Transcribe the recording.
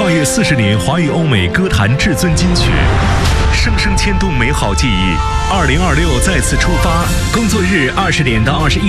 跨越40年华语欧美歌坛至尊金曲，生生牵动美好记忆。2026再次出发，工作日20点到21